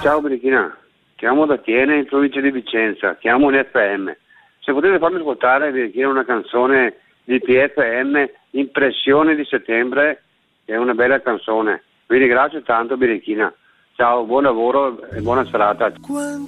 ciao Birichina, chiamo da Tiene in provincia di Vicenza, chiamo un FM. Se potete farmi ascoltare Birichina una canzone di PFM, Impressione di settembre, che è una bella canzone. Vi ringrazio tanto Birichina. Ciao, buon lavoro e buona serata.